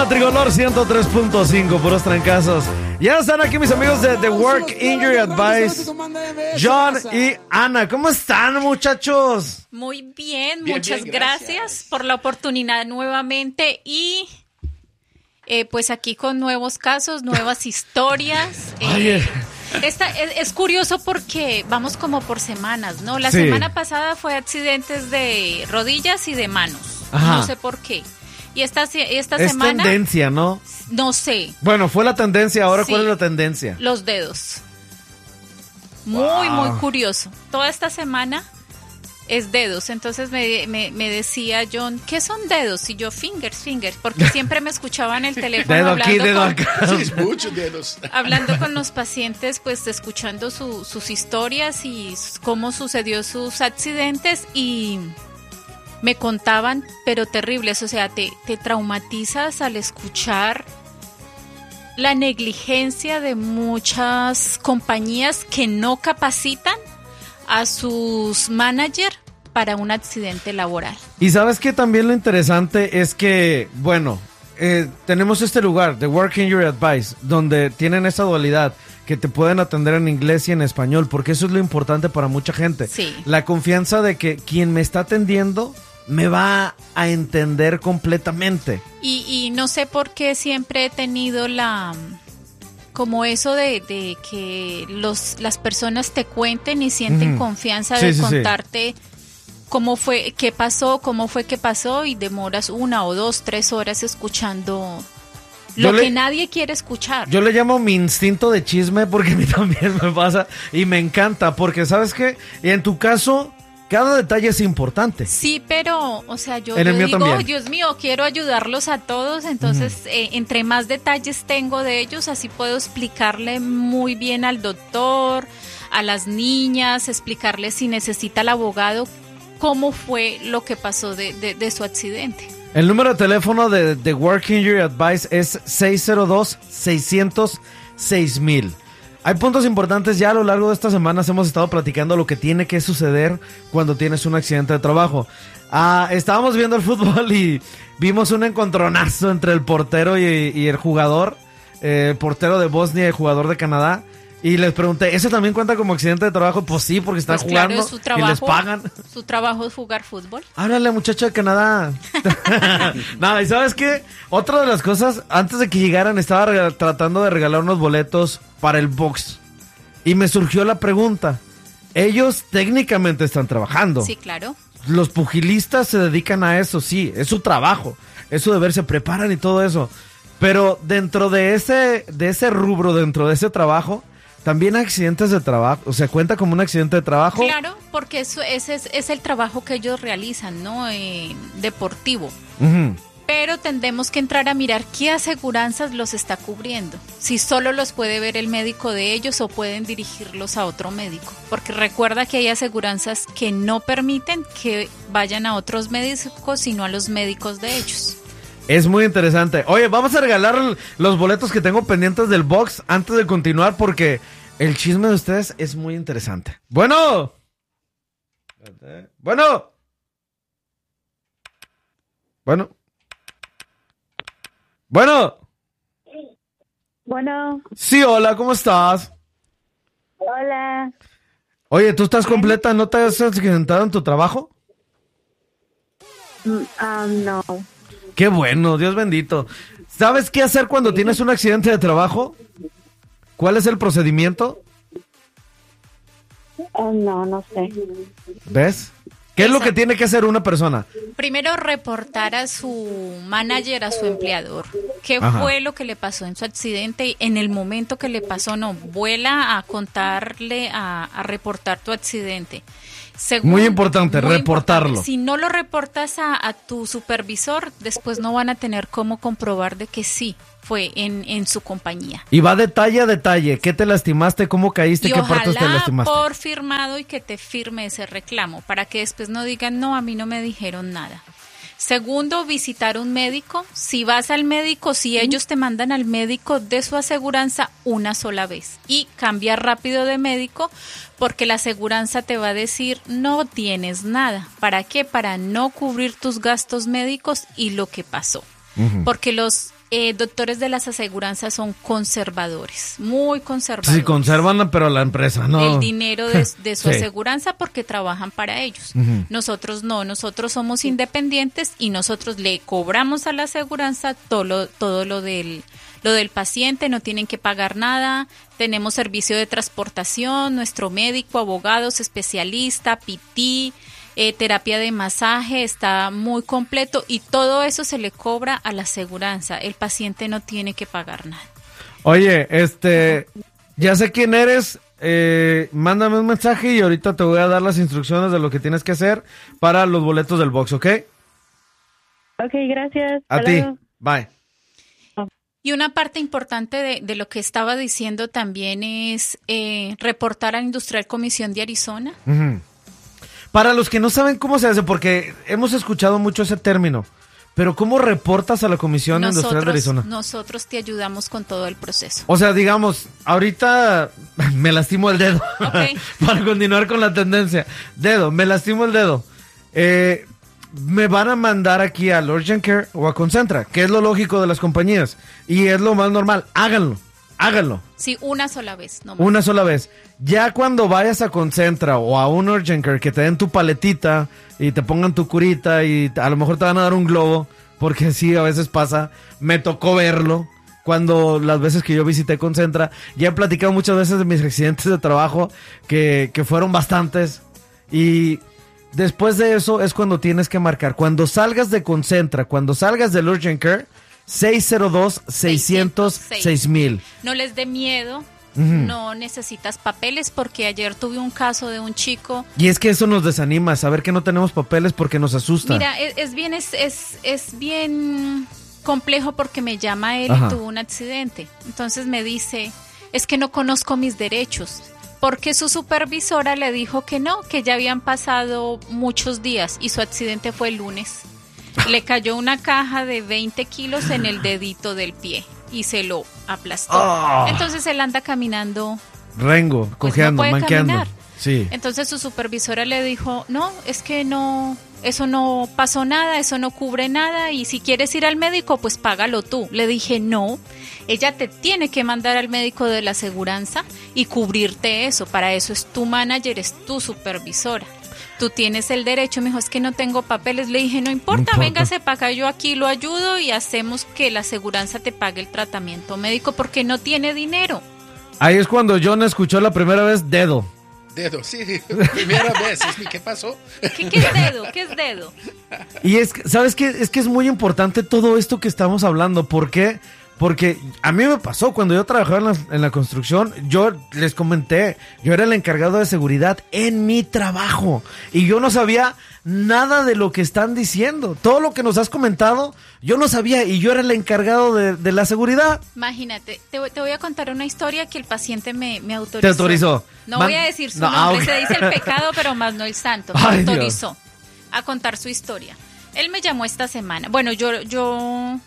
Tricolor 103.5, puros trancazos. Ya están aquí mis amigos de The Work Injury Advice, John y Ana. ¿Cómo están, muchachos? Muy bien, muchas gracias por la oportunidad nuevamente y pues aquí con nuevos casos, nuevas historias. Es curioso porque vamos como por semanas, ¿no? La semana pasada fue accidentes de rodillas y de manos. Ajá. No sé por qué. Y esta semana... Es tendencia, ¿no? No sé. Bueno, fue la tendencia. Ahora, sí. ¿Cuál es la tendencia? Los dedos. Muy, muy curioso. Toda esta semana es dedos. Entonces me decía John, ¿qué son dedos? Y yo, fingers, porque siempre me escuchaba en el teléfono dedo aquí, dedo acá. Sí, muchos dedos. Hablando con los pacientes, pues escuchando sus historias y cómo sucedió sus accidentes y... me contaban, pero terribles, o sea, te traumatizas al escuchar la negligencia de muchas compañías que no capacitan a sus managers para un accidente laboral. Y sabes que también lo interesante es que, bueno, tenemos este lugar, The Work Injury Advice, donde tienen esa dualidad, que te pueden atender en inglés y en español, porque eso es lo importante para mucha gente. Sí. La confianza de que quien me está atendiendo me va a entender completamente. Y no sé por qué siempre he tenido como eso de que las personas te cuenten y sienten confianza de contarte cómo fue, qué pasó, cómo fue que pasó, y demoras 1 o 2, 3 horas escuchando lo que nadie quiere escuchar. Yo le llamo mi instinto de chisme porque a mí también me pasa y me encanta porque, ¿sabes qué? En tu caso... cada detalle es importante. Sí, pero, o sea, yo digo, también. Dios mío, quiero ayudarlos a todos, entonces, entre más detalles tengo de ellos, así puedo explicarle muy bien al doctor, a las niñas, explicarle si necesita el abogado, cómo fue lo que pasó de su accidente. El número de teléfono de The Work Injury Advice es 602-600-6000. Hay puntos importantes. Ya a lo largo de estas semanas hemos estado platicando lo que tiene que suceder cuando tienes un accidente de trabajo. Estábamos viendo el fútbol y vimos un encontronazo entre el portero y el jugador, el portero de Bosnia y el jugador de Canadá. Y les pregunté, ¿eso también cuenta como accidente de trabajo? Pues sí, porque están jugando, claro, es su trabajo, y les pagan. Su trabajo es jugar fútbol. Háblale, muchacho de Canadá. No, ¿y sabes qué? Otra de las cosas, antes de que llegaran, estaba tratando de regalar unos boletos para el box. Y me surgió la pregunta, ellos técnicamente están trabajando. Sí, claro. Los pugilistas se dedican a eso, sí, es su trabajo. Eso de ver, se preparan y todo eso. Pero dentro de ese rubro, dentro de ese trabajo... también hay accidentes de trabajo, o sea, ¿cuenta como un accidente de trabajo? Claro, porque ese es el trabajo que ellos realizan, ¿no? Deportivo. Pero tendremos que entrar a mirar qué aseguranzas los está cubriendo. Si solo los puede ver el médico de ellos o pueden dirigirlos a otro médico. Porque recuerda que hay aseguranzas que no permiten que vayan a otros médicos, sino a los médicos de ellos. Es muy interesante. Oye, vamos a regalar los boletos que tengo pendientes del box antes de continuar porque el chisme de ustedes es muy interesante. Bueno. Bueno. Bueno. Bueno. Bueno. Sí, hola, ¿cómo estás? Hola. Oye, ¿tú estás completa? ¿No te has accidentado en tu trabajo? No. Qué bueno, Dios bendito. ¿Sabes qué hacer cuando tienes un accidente de trabajo? ¿Cuál es el procedimiento? No sé. ¿Ves? ¿Qué es lo que tiene que hacer una persona? Primero, reportar a su manager, a su empleador. ¿Qué fue lo que le pasó en su accidente? En el momento que le pasó, no. Vuela a contarle, a reportar tu accidente. Segundo, muy importante, reportarlo. Importante. Si no lo reportas a tu supervisor, después no van a tener cómo comprobar de que sí fue en su compañía. Y va detalle a detalle. ¿Qué te lastimaste? ¿Cómo caíste? ¿Qué partes te lastimaste? Por firmado y que te firme ese reclamo para que después no digan, no, a mí no me dijeron nada. Segundo, visitar un médico. Si vas al médico, si ellos te mandan al médico de su aseguranza una sola vez y cambia rápido de médico porque la aseguranza te va a decir no tienes nada. ¿Para qué? Para no cubrir tus gastos médicos y lo que pasó. Porque los doctores de las aseguranzas son conservadores, muy conservadores. Sí, conservan, pero la empresa, ¿no? El dinero de su Sí. aseguranza porque trabajan para ellos. Ujú. Nosotros no, nosotros somos independientes y nosotros le cobramos a la aseguranza todo lo del paciente, no tienen que pagar nada, tenemos servicio de transportación, nuestro médico, abogados, especialista, PT, terapia de masaje, está muy completo y todo eso se le cobra a la aseguranza, el paciente no tiene que pagar nada. Oye, ya sé quién eres, mándame un mensaje y ahorita te voy a dar las instrucciones de lo que tienes que hacer para los boletos del box, ¿ok? Ok, gracias. A Hasta ti, luego. bye. Y una parte importante de lo que estaba diciendo también es reportar a Industrial Comisión de Arizona. Ujú. Para los que no saben cómo se hace, porque hemos escuchado mucho ese término, pero ¿cómo reportas a la Comisión Industrial de Arizona? Nosotros te ayudamos con todo el proceso. O sea, digamos, ahorita me lastimo el dedo, Ok. para continuar con la tendencia. Me lastimo el dedo. Me van a mandar aquí al Urgent Care o a Concentra, que es lo lógico de las compañías, y es lo más normal. Háganlo. Sí, una sola vez, no más. Una sola vez. Ya cuando vayas a Concentra o a un Urgent Care, que te den tu paletita y te pongan tu curita y a lo mejor te van a dar un globo, porque sí, a veces pasa. Me tocó verlo cuando las veces que yo visité Concentra. Ya he platicado muchas veces de mis accidentes de trabajo, que fueron bastantes. Y después de eso es cuando tienes que marcar. Cuando salgas de Concentra, cuando salgas del Urgent Care, 602-600-6000. No les dé miedo, Ujú. no necesitas papeles porque ayer tuve un caso de un chico. Y es que eso nos desanima, saber que no tenemos papeles porque nos asusta. Mira, es bien complejo porque me llama él Ajá. y tuvo un accidente. Entonces me dice, es que no conozco mis derechos. Porque su supervisora le dijo que no, que ya habían pasado muchos días y su accidente fue el lunes. Le cayó una caja de 20 kilos en el dedito del pie y se lo aplastó. Oh. Entonces él anda caminando. Rengo, Pues cojeando, no puede manqueando. caminar. Sí. Entonces su supervisora le dijo, no, es que no, eso no pasó nada, eso no cubre nada y si quieres ir al médico, pues págalo tú. Le dije, no, ella te tiene que mandar al médico de la aseguranza y cubrirte eso. Para eso es tu manager, es tu supervisora. Tú tienes el derecho. Me dijo, es que no tengo papeles. Le dije, no importa, véngase para acá, yo aquí lo ayudo y hacemos que la aseguranza te pague el tratamiento médico porque no tiene dinero. Ahí es cuando John escuchó la primera vez dedo. Dedo, sí, primera vez. ¿Qué pasó? ¿Qué es dedo? ¿Qué es dedo? Y es que, ¿sabes qué? Es que es muy importante todo esto que estamos hablando. ¿Por qué? Porque a mí me pasó cuando yo trabajaba en la construcción, yo les comenté, yo era el encargado de seguridad en mi trabajo y yo no sabía nada de lo que están diciendo. Todo lo que nos has comentado, yo no sabía y yo era el encargado de la seguridad. Imagínate, te voy a contar una historia que el paciente me autorizó. ¿Te autorizó? No voy a decir su No, nombre, ok. se dice el pecado, pero más no el santo. Me Ay, autorizó a contar su historia. Él me llamó esta semana. Bueno, yo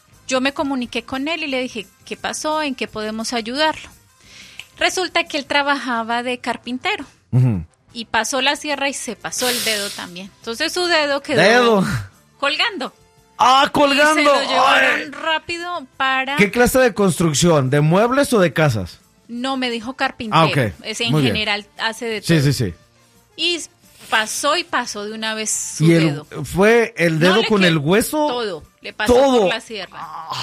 me comuniqué con él y le dije, ¿qué pasó? ¿En qué podemos ayudarlo? Resulta que él trabajaba de carpintero. Ujú. Y pasó la sierra y se pasó el dedo también. Entonces su dedo quedó Dedo. colgando. ¡Ah, colgando! Y se lo llevaron ¡Ay! rápido para... ¿Qué clase de construcción? ¿De muebles o de casas? No, me dijo carpintero. Ah, ok. Ese en Muy bien. general hace de todo. Sí, sí, sí. Y pasó de una vez su ¿Y dedo. fue el dedo No, le con quedó el hueso? Todo, le pasó Todo. por la sierra.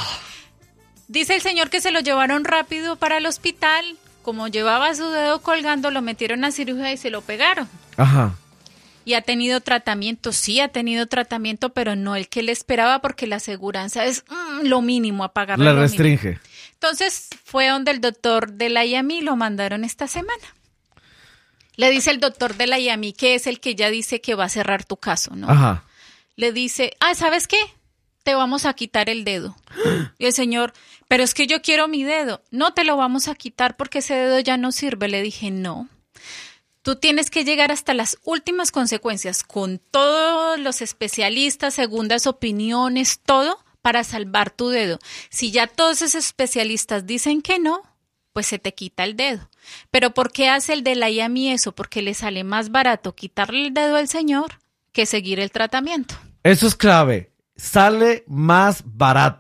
Dice el señor que se lo llevaron rápido para el hospital. Como llevaba su dedo colgando, lo metieron a cirugía y se lo pegaron. Ajá. Y ha tenido tratamiento, sí ha tenido tratamiento, pero no el que le esperaba porque la aseguranza es lo mínimo a pagar. Le restringe. Entonces fue donde el doctor de la IAMI lo mandaron esta semana. Le dice el doctor de la IAMI, que es el que ya dice que va a cerrar tu caso, ¿no? Ajá. Le dice, ¿sabes qué? Te vamos a quitar el dedo. Y el señor, pero es que yo quiero mi dedo. No te lo vamos a quitar porque ese dedo ya no sirve. Le dije, no. Tú tienes que llegar hasta las últimas consecuencias con todos los especialistas, segundas opiniones, todo para salvar tu dedo. Si ya todos esos especialistas dicen que no, pues se te quita el dedo. Pero ¿por qué hace el de la IAMI eso? Porque le sale más barato quitarle el dedo al señor que seguir el tratamiento. Eso es clave. Sale más barato.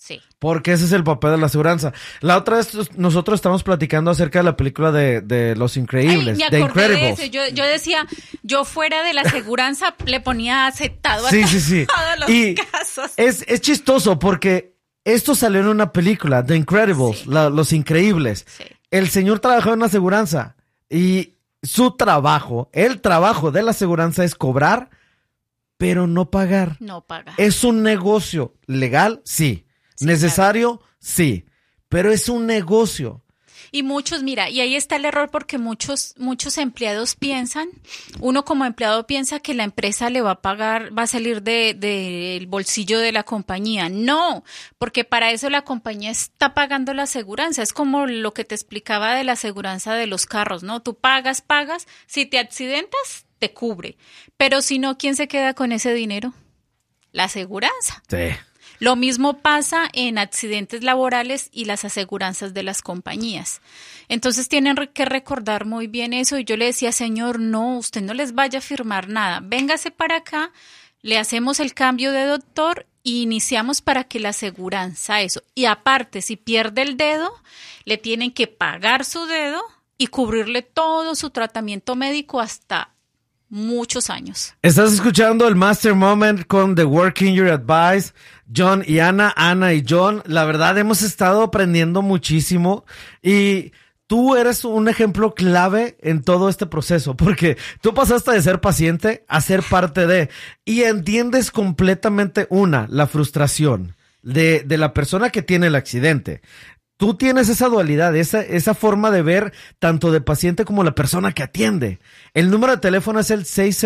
Sí. Porque ese es el papel de la aseguranza. La otra vez nosotros estamos platicando acerca de la película de Los Increíbles, Ay, de me acordé de Incredibles. eso. Yo decía, yo fuera de la aseguranza le ponía aceptado a Sí. todos los Y casos. es chistoso porque esto salió en una película, The Incredibles, Sí. Los Increíbles. Sí. El señor trabajaba en una aseguranza y su trabajo, el trabajo de la aseguranza es cobrar, pero no pagar. No paga. Es un negocio legal, sí. Sí, Necesario, sí. Pero es un negocio. Y muchos, mira, y ahí está el error porque muchos empleados piensan, uno como empleado piensa que la empresa le va a pagar, va a salir del bolsillo de la compañía. No, porque para eso la compañía está pagando la aseguranza. Es como lo que te explicaba de la aseguranza de los carros, ¿no? Tú pagas, si te accidentas, te cubre. Pero si no, ¿quién se queda con ese dinero? La aseguranza. Sí. Lo mismo pasa en accidentes laborales y las aseguranzas de las compañías. Entonces tienen que recordar muy bien eso. Y yo le decía, señor, no, usted no les vaya a firmar nada. Véngase para acá, le hacemos el cambio de doctor y iniciamos para que la aseguranza eso. Y aparte, si pierde el dedo, le tienen que pagar su dedo y cubrirle todo su tratamiento médico hasta muchos años. Estás escuchando el Master Moment con The Working Your Advice, John y Ana y John. La verdad hemos estado aprendiendo muchísimo y tú eres un ejemplo clave en todo este proceso porque tú pasaste de ser paciente a ser parte de y entiendes completamente la frustración de la persona que tiene el accidente. Tú tienes esa dualidad, esa forma de ver tanto de paciente como la persona que atiende. El número de teléfono es el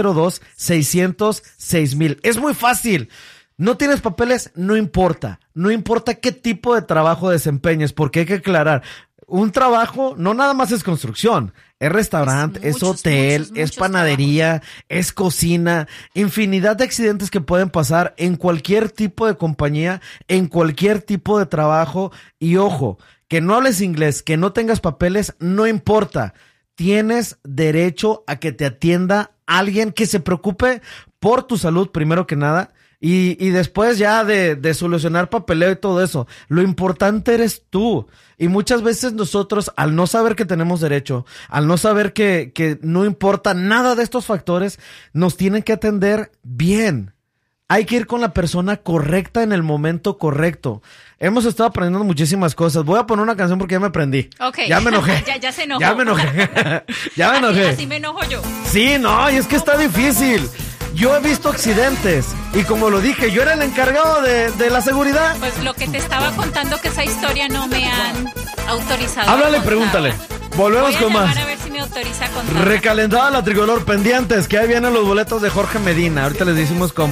602-600-6000. Es muy fácil. No tienes papeles, no importa. No importa qué tipo de trabajo desempeñes, porque hay que aclarar. Un trabajo no nada más es construcción, es restaurante, es hotel, es panadería, es cocina, infinidad de accidentes que pueden pasar en cualquier tipo de compañía, en cualquier tipo de trabajo. Y ojo, que no hables inglés, que no tengas papeles, no importa. Tienes derecho a que te atienda alguien que se preocupe por tu salud primero que nada. Y después ya de solucionar papeleo y todo eso, lo importante eres tú. Y muchas veces nosotros, al no saber que tenemos derecho, al no saber que no importa nada de estos factores, nos tienen que atender bien. Hay que ir con la persona correcta en el momento correcto. Hemos estado aprendiendo muchísimas cosas. Voy a poner una canción porque ya me prendí. Okay. Ya me enojé. ya se enojó. Ya me enojé. Ya me enojé. Así me enojo yo. Sí, no, y es que está difícil. Yo he visto accidentes y como lo dije, yo era el encargado de la seguridad. Pues lo que te estaba contando que esa historia no me han autorizado. Háblale, a pregúntale. contarla. Volvemos Voy a con llamar más. a ver si me autoriza a contarla. Recalentada la tricolor, pendientes, que ahí vienen los boletos de Jorge Medina. Ahorita les decimos cómo.